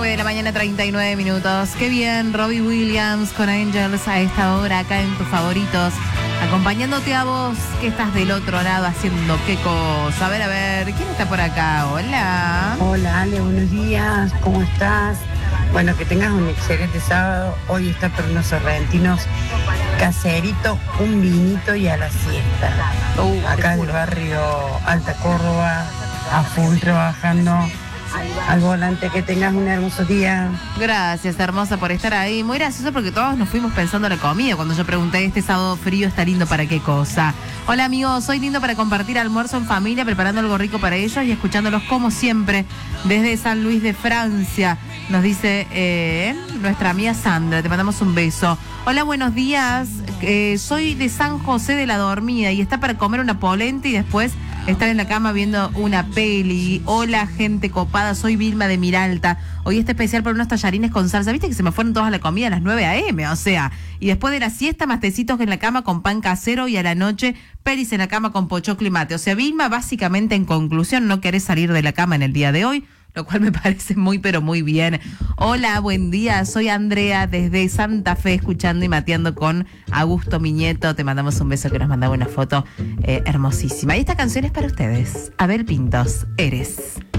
9 de la mañana, 39 minutos. Qué bien, Robbie Williams con Angels a esta hora acá en tus favoritos. Acompañándote a vos que estás del otro lado haciendo qué cosa. A ver, ¿quién está por acá? Hola. Hola Ale, buenos días, ¿cómo estás? Bueno, que tengas un excelente sábado. Hoy está para unos sorrentinos caserito, un vinito y a la siesta. Acá del barrio Alta Córdoba, a full trabajando. Al volante, que tengas un hermoso día. Gracias, hermosa, por estar ahí. Muy gracioso porque todos nos fuimos pensando en la comida. Cuando yo pregunté, este sábado frío está lindo para qué cosa. Hola amigos, soy lindo para compartir almuerzo en familia, preparando algo rico para ellos y escuchándolos como siempre desde San Luis de Francia. Nos dice nuestra amiga Sandra, te mandamos un beso. Hola, buenos días. Soy de San José de la Dormida y está para comer una polenta y después estar en la cama viendo una peli. Hola, gente copada, soy Vilma de Miralta. Hoy está especial por unos tallarines con salsa. Viste que se me fueron todas a la comida a las 9 a.m., o sea. Y después de la siesta, mastecitos en la cama con pan casero y a la noche, pelis en la cama con pochoclo y mate. O sea, Vilma, básicamente, en conclusión, no querés salir de la cama en el día de hoy, lo cual me parece muy, pero muy bien. Hola, buen día, soy Andrea desde Santa Fe, escuchando y mateando con Augusto Miñeto. Te mandamos un beso, que nos mandaba una foto hermosísima. Y esta canción es para ustedes. Abel Pintos, Eres.